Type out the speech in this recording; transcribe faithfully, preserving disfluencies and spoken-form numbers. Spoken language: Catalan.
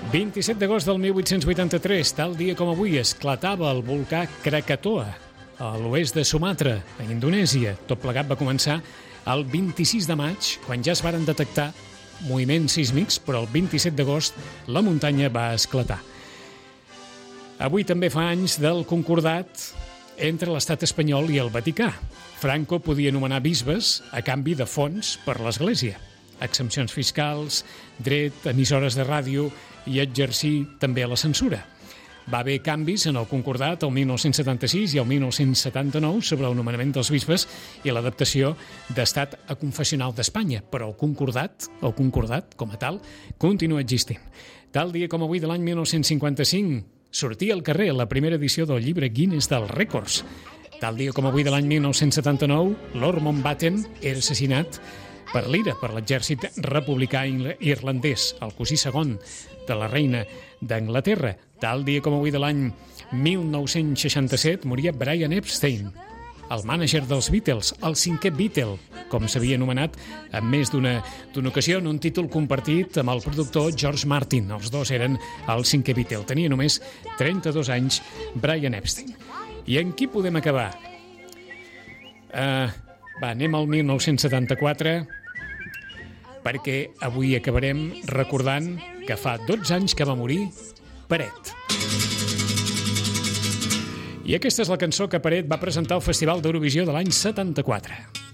vint-i-set d'agost del mil vuit-cents vuitanta-tres, tal dia com avui, esclatava el volcà Krakatoa, a l'oest de Sumatra, a Indonèsia. Tot plegat va començar el vint-i-sis de maig, quan ja es varen detectar moviments sísmics, però el vint-i-set d'agost la muntanya va esclatar. Avui també fa anys del concordat entre l'estat espanyol i el Vaticà. Franco podia nomenar bisbes a canvi de fons per l'Església, exempcions fiscals, dret, emissores de ràdio i exercir també la censura. Va haver canvis en el concordat el mil nou-cents setanta-sis i el mil nou-cents setanta-nou sobre el nomenament dels bisbes i l'adaptació d'estat a confessional d'Espanya, però el concordat, el concordat com a tal, continua existint. Tal dia com avui de l'any mil nou-cents cinquanta-cinc sortia al carrer la primera edició del llibre Guinness dels Rècords. Tal dia com avui de l'any mil nou-cents setanta-nou, Lord Mountbatten era assassinat per l'I R A, per l'exèrcit republicà irlandès, el cosí segon de la reina d'Anglaterra. Tal dia com avui de l'any mil nou-cents seixanta-set moria Brian Epstein, el mànager dels Beatles, el cinquè Beatle, com s'havia anomenat en més d'una, d'una ocasió, en un títol compartit amb el productor George Martin. Els dos eren el cinquè Beatle. Tenia només trenta-dos anys Brian Epstein. I en qui podem acabar? Uh, va, anem al mil nou-cents setanta-quatre, perquè avui acabarem recordant que fa dotze anys que va morir Peret. I aquesta és la cançó que Peret va presentar al Festival d'Eurovisió de l'any setanta-quatre.